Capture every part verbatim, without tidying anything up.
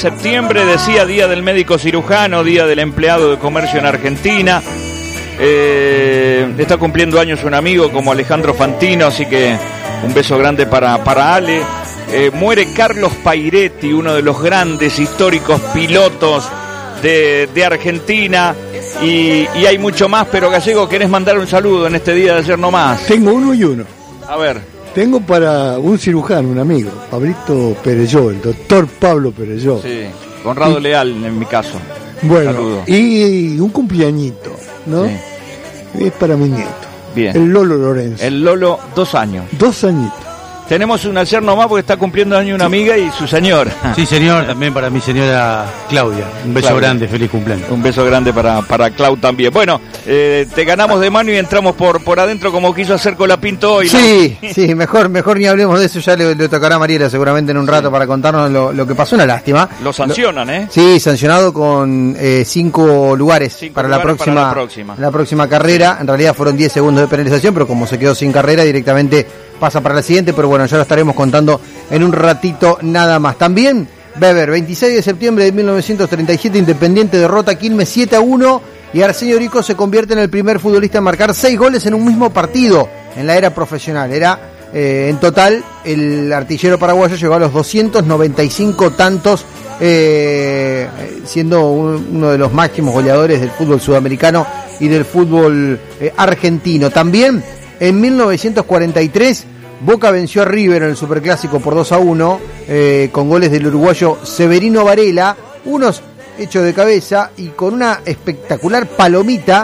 septiembre, decía día del médico cirujano, día del empleado de comercio en Argentina. Eh, está cumpliendo años un amigo como Alejandro Fantino, así que un beso grande para, para Ale. Eh, muere Carlos Pairetti, uno de los grandes históricos pilotos de, de Argentina. Y, y hay mucho más, pero Gallego, ¿querés mandar un saludo en este día de ayer nomás? Tengo uno y uno. A ver. Tengo para un cirujano, un amigo, Pablito Perelló, el doctor Pablo Perelló. Sí, Conrado y, Leal en mi caso. Bueno, saludo. Y un cumpleañito, ¿no? Sí. Es para mi nieto. Bien. El Lolo Lorenzo. El Lolo, dos años. Dos añitos. Tenemos un ayer nomás porque está cumpliendo año una amiga y su señora. Sí, señor, también para mi señora Claudia. Un beso Claudia. grande, feliz cumpleaños. Un beso grande para, para Clau también. Bueno, eh, te ganamos de mano y entramos por por adentro como quiso hacer Colapinto hoy, ¿no? Sí, sí, mejor mejor ni hablemos de eso, ya le, le tocará a Mariela seguramente en un rato sí. para contarnos lo, lo que pasó, una lástima. Lo sancionan, ¿eh? Sí, sancionado con eh, cinco lugares, cinco para, lugares la próxima, para la próxima la próxima carrera. En realidad fueron diez segundos de penalización, pero como se quedó sin carrera, directamente pasa para la siguiente, pero bueno, ya lo estaremos contando en un ratito nada más. También, Weber, veintiséis de septiembre de mil novecientos treinta y siete, Independiente derrota a Quilmes siete a uno y Arsenio Rico se convierte en el primer futbolista en marcar seis goles en un mismo partido en la era profesional. Era, eh, en total, el artillero paraguayo llegó a los doscientos noventa y cinco tantos, eh, siendo uno de los máximos goleadores del fútbol sudamericano y del fútbol eh, argentino. También, en mil novecientos cuarenta y tres, Boca venció a River en el Superclásico por dos a uno, eh, con goles del uruguayo Severino Varela, unos hechos de cabeza y con una espectacular palomita,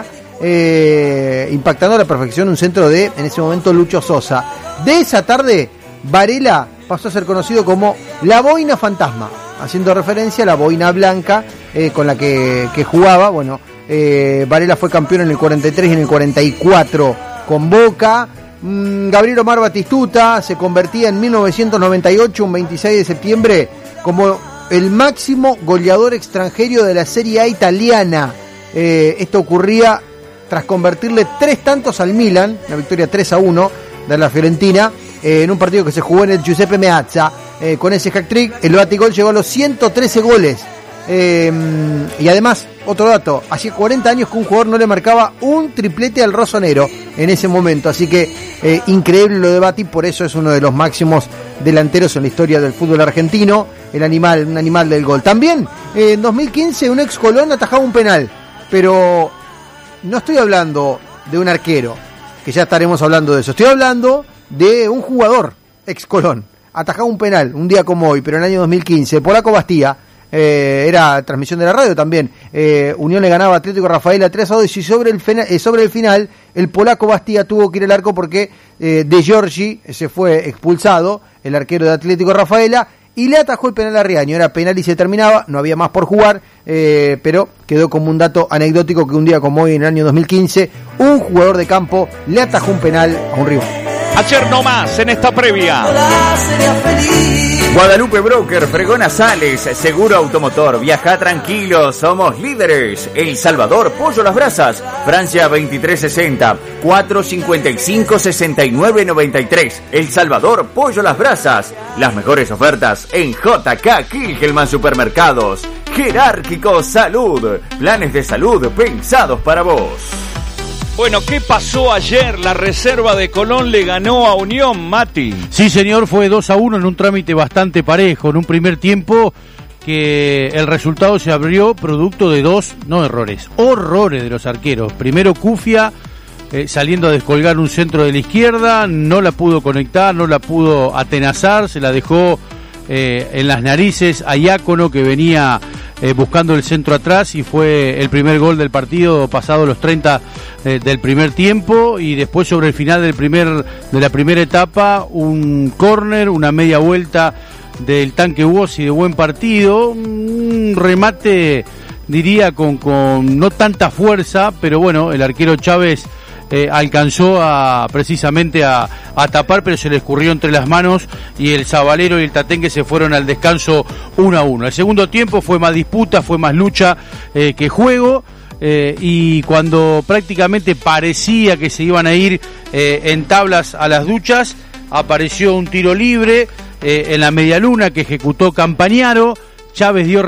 eh, impactando a la perfección un centro de, en ese momento, Lucho Sosa. De esa tarde, Varela pasó a ser conocido como la boina fantasma, haciendo referencia a la boina blanca eh, con la que, que jugaba. Bueno, eh, Varela fue campeón en el cuarenta y tres y en el cuarenta y cuatro con Boca. Gabriel Omar Batistuta se convertía en mil novecientos noventa y ocho, un veintiséis de septiembre, como el máximo goleador extranjero de la Serie A italiana. Eh, esto ocurría tras convertirle tres tantos al Milan, una victoria tres a uno de la Fiorentina, eh, en un partido que se jugó en el Giuseppe Meazza. Eh, con ese hat-trick, el Batigol llegó a los ciento trece goles. Eh, y además, otro dato, hacía cuarenta años que un jugador no le marcaba un triplete al rosonero en ese momento, así que eh, increíble lo de Bati, por eso es uno de los máximos delanteros en la historia del fútbol argentino, el animal, un animal del gol. También, eh, en dos mil quince, un ex Colón atajaba un penal, pero no estoy hablando de un arquero, que ya estaremos hablando de eso, estoy hablando de un jugador ex Colón, atajaba un penal, un día como hoy, pero en el año dos mil quince, el polaco Bastía. Eh, era transmisión de la radio también. eh, Unión le ganaba a Atlético Rafaela tres a dos y sobre el, fena, eh, sobre el final el polaco Bastía tuvo que ir al arco porque eh, De Giorgi se fue expulsado, el arquero de Atlético Rafaela, y le atajó el penal a Riaño. Era penal y se terminaba, no había más por jugar, eh, pero quedó como un dato anecdótico que un día como hoy en el año dos mil quince un jugador de campo le atajó un penal a un rival. Ayer nomás en esta previa. Guadalupe Broker, Fregona Sales, Seguro Automotor, viaja tranquilo, somos líderes. El Salvador, Pollo Las Brasas, Francia veintitrés sesenta, cuatro cincuenta y cinco, sesenta y nueve noventa y tres. El Salvador, Pollo Las Brasas, las mejores ofertas en J K Kilgelman Supermercados. Jerárquico Salud, planes de salud pensados para vos. Bueno, ¿qué pasó ayer? La reserva de Colón le ganó a Unión, Mati. Sí, señor, fue dos a uno en un trámite bastante parejo, en un primer tiempo que el resultado se abrió producto de dos, no errores, horrores de los arqueros. Primero Cufia eh, saliendo a descolgar un centro de la izquierda, no la pudo conectar, no la pudo atenazar, se la dejó eh, en las narices a Iácono, que venía Eh, buscando el centro atrás, y fue el primer gol del partido pasado los treinta eh, del primer tiempo. Y después, sobre el final del primer de la primera etapa, un córner, una media vuelta del Tanque Bossi de buen partido, un remate, diría, con, con no tanta fuerza, pero bueno, el arquero Chávez Eh, alcanzó a precisamente a, a tapar, pero se le escurrió entre las manos, y el Zabalero y el Tatengue se fueron al descanso uno a uno. El segundo tiempo fue más disputa, fue más lucha eh, que juego, eh, y cuando prácticamente parecía que se iban a ir eh, en tablas a las duchas, apareció un tiro libre eh, en la medialuna que ejecutó Campañaro. Chávez dio